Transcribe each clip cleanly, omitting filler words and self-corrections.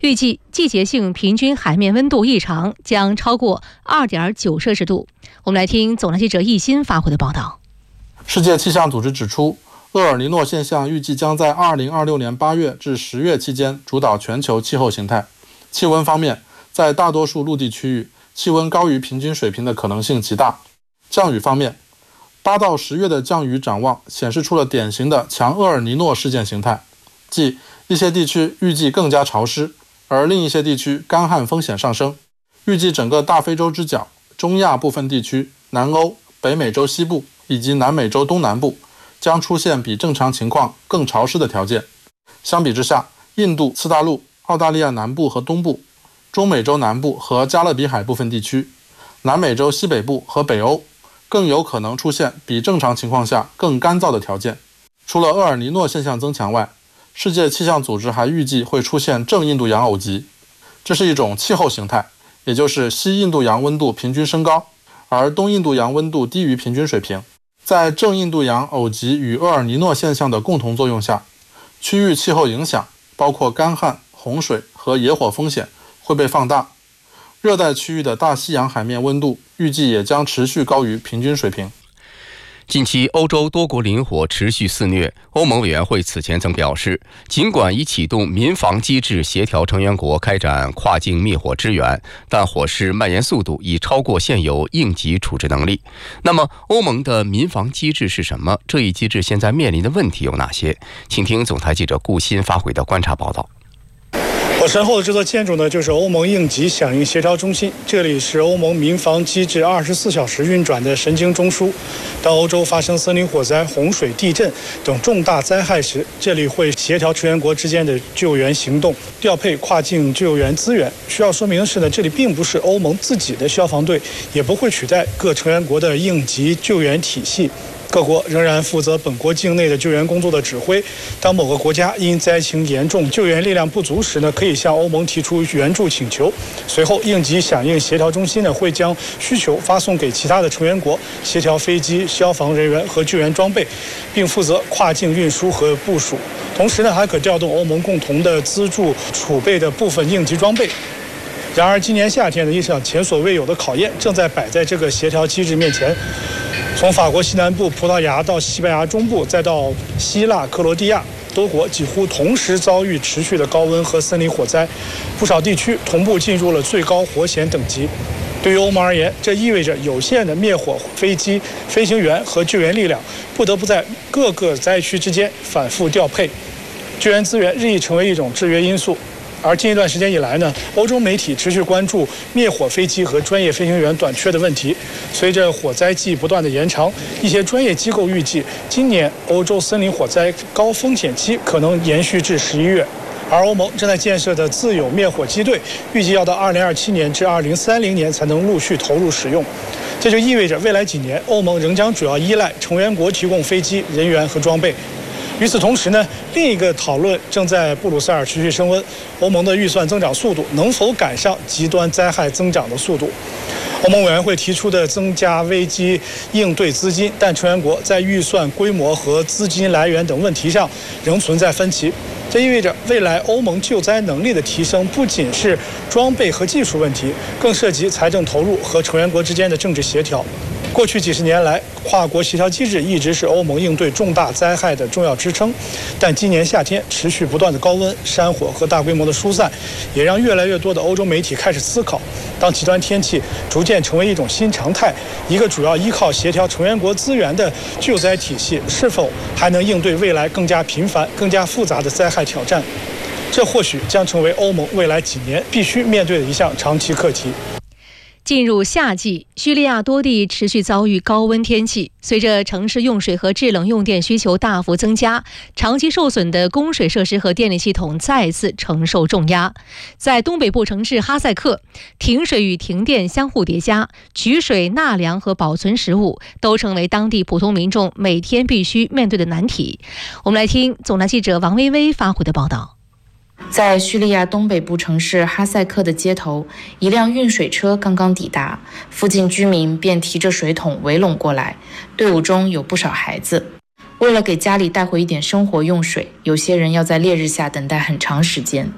预计季节性平均海面温度异常将超过2.9摄氏度。我们来听总台记者易鑫发回的报道。 世界气象组织指出，厄尔尼诺现象预计将在2026年8月至10月期间主导全球气候形态。气温方面，在大多数陆地区域，气温高于平均水平的可能性极大。降雨方面，8到10月的降雨展望显示出了典型的强厄尔尼诺事件形态，即一些地区预计更加潮湿，而另一些地区干旱风险上升。预计整个大非洲之角、中亚部分地区、南欧、北美洲西部以及南美洲东南部将出现比正常情况更潮湿的条件。相比之下，印度次大陆、澳大利亚南部和东部、中美洲南部和加勒比海部分地区、南美洲西北部和北欧更有可能出现比正常情况下更干燥的条件。除了厄尔尼诺现象增强外，世界气象组织还预计会出现正印度洋偶极，这是一种气候形态，也就是西印度洋温度平均升高，而东印度洋温度低于平均水平。在正印度洋偶极与厄尔尼诺现象的共同作用下，区域气候影响包括干旱、洪水和野火风险会被放大。热带区域的大西洋海面温度预计也将持续高于平均水平。 近期欧洲多国林火持续肆虐，欧盟委员会此前曾表示，尽管已启动民防机制协调成员国开展跨境灭火支援，但火势蔓延速度已超过现有应急处置能力。那么欧盟的民防机制是什么？这一机制现在面临的问题有哪些？请听总台记者顾鑫发回的观察报道。 我身后的这座建筑呢，就是欧盟应急响应协调中心，这里是欧盟民防机制24小时运转的神经中枢。当欧洲发生森林火灾、洪水、地震等重大灾害时，这里会协调成员国之间的救援行动，调配跨境救援资源。需要说明的是呢，这里并不是欧盟自己的消防队，也不会取代各成员国的应急救援体系。各国仍然负责本国境内的救援工作的指挥。当某个国家因灾情严重、救援力量不足时呢，可以向欧盟提出援助请求。随后，应急响应协调中心呢会将需求发送给其他的成员国，协调飞机、消防人员和救援装备，并负责跨境运输和部署。同时呢，还可调动欧盟共同的资助储备的部分应急装备。然而，今年夏天的一场前所未有的考验正在摆在这个协调机制面前。从法国西南部、葡萄牙到西班牙中部，再到希腊、克罗地亚，多国几乎同时遭遇持续的高温和森林火灾，不少地区同步进入了最高火险等级。对于欧盟而言，这意味着有限的灭火飞机、飞行员和救援力量不得不在各个灾区之间反复调配，救援资源日益成为一种制约因素。而近一段时间以来呢，欧洲媒体持续关注灭火飞机和专业飞行员短缺的问题。随着火灾季不断的延长，一些专业机构预计，今年欧洲森林火灾高风险期可能延续至11月。而欧盟正在建设的自有灭火机队，预计要到2027年至2030年才能陆续投入使用。这就意味着未来几年，欧盟仍将主要依赖成员国提供飞机、人员和装备。与此同时呢，另一个讨论正在布鲁塞尔持续升温，欧盟的预算增长速度能否赶上极端灾害增长的速度？欧盟委员会提出的增加危机应对资金，但成员国在预算规模和资金来源等问题上仍存在分歧。这意味着未来欧盟救灾能力的提升不仅是装备和技术问题，更涉及财政投入和成员国之间的政治协调。过去几十年来，跨国协调机制一直是欧盟应对重大灾害的重要支撑，但今年夏天持续不断的高温、山火和大规模的疏散，也让越来越多的欧洲媒体开始思考，当极端天气逐渐成为一种新常态，一个主要依靠协调成员国资源的救灾体系是否还能应对未来更加频繁、更加复杂的灾害挑战？这或许将成为欧盟未来几年必须面对的一项长期课题。 进入夏季，叙利亚多地持续遭遇高温天气，随着城市用水和制冷用电需求大幅增加，长期受损的供水设施和电力系统再次承受重压。在东北部城市哈塞克，停水与停电相互叠加，取水、纳凉和保存食物都成为当地普通民众每天必须面对的难题。我们来听总台记者王薇薇发回的报道。 在叙利亚东北部城市哈塞克的街头，一辆运水车刚刚抵达，附近居民便提着水桶围拢过来，队伍中有不少孩子。为了给家里带回一点生活用水，有些人要在烈日下等待很长时间。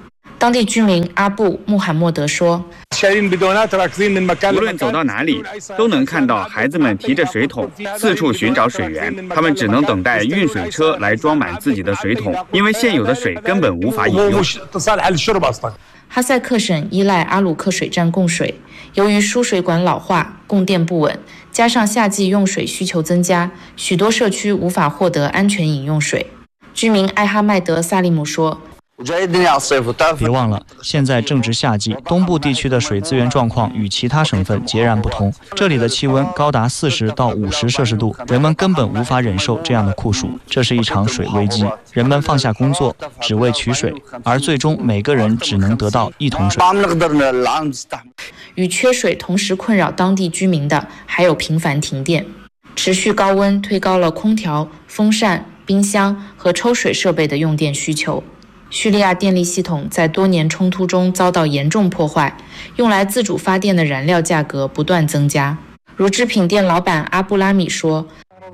当地居民阿布穆罕默德说， 无论走到哪里，都能看到孩子们提着水桶四处寻找水源，他们只能等待运水车来装满自己的水桶，因为现有的水根本无法饮用。 哈萨克省依赖阿鲁克水站供水，由于输水管老化、供电不稳，加上夏季用水需求增加，许多社区无法获得安全饮用水。居民艾哈迈德·萨利姆说， 别忘了，现在正值夏季，东部地区的水资源状况与其他省份截然不同。这里的气温高达40到50摄氏度，人们根本无法忍受这样的酷暑。这是一场水危机，人们放下工作，只为取水，而最终每个人只能得到1桶水。 与缺水同时困扰当地居民的还有频繁停电。持续高温推高了空调、风扇、冰箱和抽水设备的用电需求。叙利亚电力系统在多年冲突中遭到严重破坏，用来自主发电的燃料价格不断增加。乳制品店老板阿布拉米说，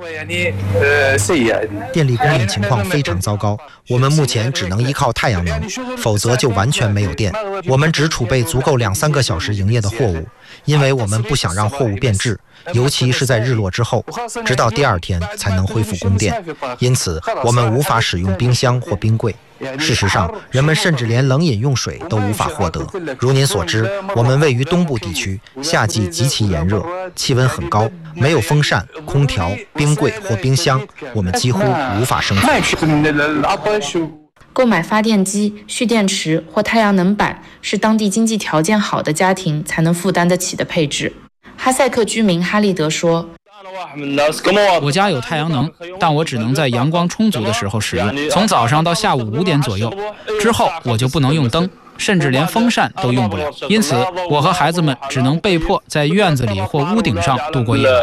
电力供应情况非常糟糕，我们目前只能依靠太阳能，否则就完全没有电。我们只储备足够2-3个小时营业的货物，因为我们不想让货物变质，尤其是在日落之后，直到第2天才能恢复供电。因此，我们无法使用冰箱或冰柜。事实上，人们甚至连冷饮用水都无法获得。如您所知，我们位于东部地区，夏季极其炎热，气温很高，没有风扇、空调、冰柜或冰箱，我们几乎无法生存。 购买发电机、蓄电池或太阳能板是当地经济条件好的家庭才能负担得起的配置。哈萨克居民哈利德说， 我家有太阳能，但我只能在阳光充足的时候使用，从早上到下午5点左右，之后我就不能用灯，甚至连风扇都用不了。因此，我和孩子们只能被迫在院子里或屋顶上度过夜晚。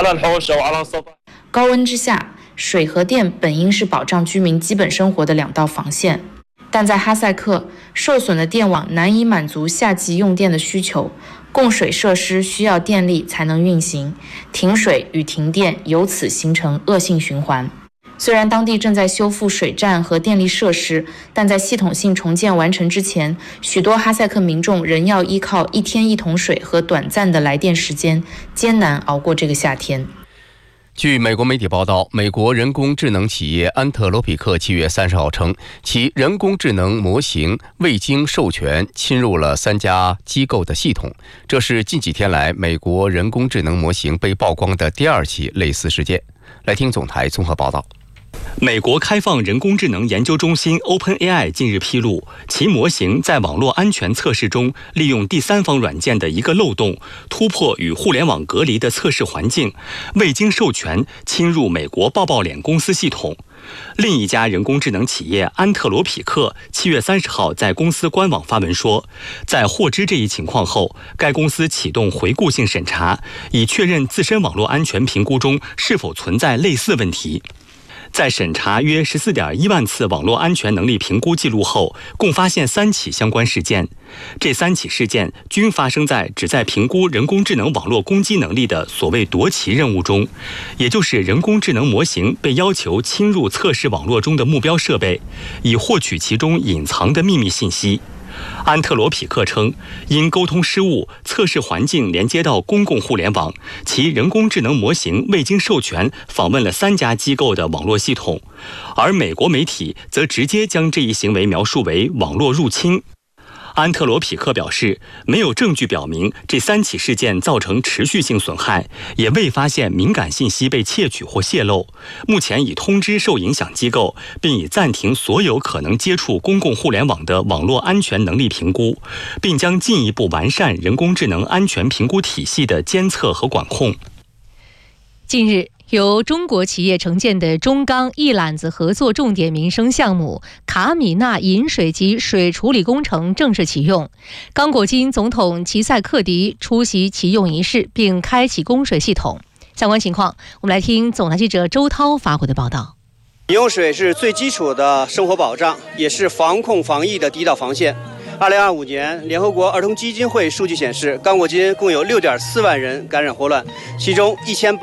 高温之下，水和电本应是保障居民基本生活的2道防线，但在哈萨克，受损的电网难以满足夏季用电的需求，供水设施需要电力才能运行，停水与停电由此形成恶性循环。虽然当地正在修复水站和电力设施，但在系统性重建完成之前，许多哈萨克民众仍要依靠1天1桶水和短暂的来电时间，艰难熬过这个夏天。 据美国媒体报道，美国人工智能企业安特罗匹克7月30号称，其人工智能模型未经授权侵入了3家机构的系统。这是近几天来美国人工智能模型被曝光的第2起类似事件。来听总台综合报道。 美国开放人工智能研究中心 OpenAI 近日披露，其模型在网络安全测试中利用第三方软件的一个漏洞，突破与互联网隔离的测试环境，未经授权侵入美国抱抱脸公司系统。另一家人工智能企业安特罗匹克7月30号在公司官网发文说，在获知这一情况后，该公司启动回顾性审查，以确认自身网络安全评估中是否存在类似问题。在审查约14.1万次网络安全能力评估记录后，共发现3起相关事件。这3起事件均发生在旨在评估人工智能网络攻击能力的所谓夺旗任务中，也就是人工智能模型被要求侵入测试网络中的目标设备，以获取其中隐藏的秘密信息。安特罗匹克称，因沟通失误，测试环境连接到公共互联网，其人工智能模型未经授权访问了3家机构的网络系统，而美国媒体则直接将这一行为描述为网络入侵。安特罗匹克表示，没有证据表明这3起事件造成持续性损害，也未发现敏感信息被窃取或泄露。目前已通知受影响机构，并已暂停所有可能接触公共互联网的网络安全能力评估，并将进一步完善人工智能安全评估体系的监测和管控。 近日，由中国企业承建的中钢一揽子合作重点民生项目卡米纳饮水及水处理工程正式启用。刚果金总统齐塞克迪出席启用仪式，并开启供水系统。相关情况，我们来听总台记者周涛发回的报道。 饮用水是最基础的生活保障，也是防控防疫的第一道防线。2025年，联合国儿童基金会数据显示，刚果金共有6.4万人感染霍乱，其中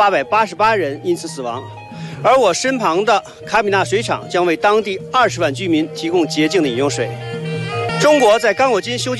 1888人因此死亡。而我身旁的卡米纳水厂将为当地20万居民提供洁净的饮用水。 中国在刚果金修建